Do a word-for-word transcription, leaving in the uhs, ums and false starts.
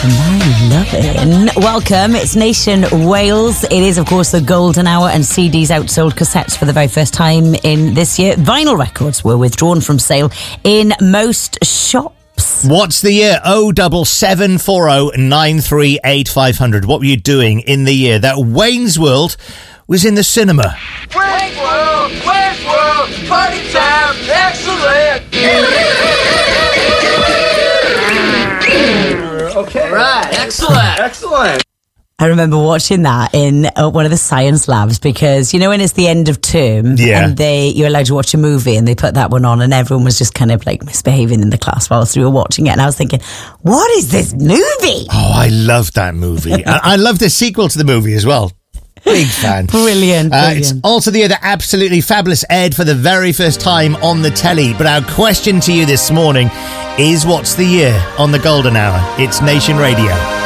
My loving. Welcome. It's Nation Wales. It is, of course, the golden hour, and C Ds outsold cassettes for the very first time in this year. Vinyl records were withdrawn from sale in most shops. What's the year? oh seven seven four oh nine three eight five hundred. What were you doing in the year that Wayne's World was in the cinema? Wayne's World! Wayne's World! Party time! Excellent! Okay. Right. Excellent. Excellent. I remember watching that in uh, one of the science labs, because you know when it's the end of term, yeah. and they you're allowed to watch a movie, and they put that one on, and everyone was just kind of like misbehaving in the class whilst we were watching it, and I was thinking, what is this movie? Oh, I loved that movie. I, I love the sequel to the movie as well. Big fan. Brilliant, uh, brilliant. It's also the year that Absolutely Fabulous aired for the very first time on the telly. But our question to you this morning is, what's the year on the golden hour? It's Nation Radio.